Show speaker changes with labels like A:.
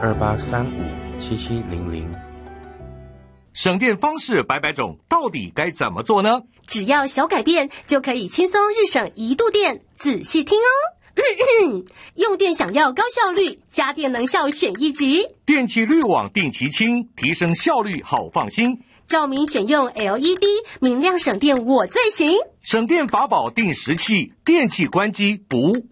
A: 28357700。
B: 省电方式百百种，到底该怎么做呢？
C: 只要小改变，就可以轻松日省1度电。仔细听哦。用电想要高效率，家电能效选一级。
B: 电气滤网定期清，提升效率好放心。
C: 照明选用 LED， 明亮省电我最行。
B: 省电法宝定时器，电器关机不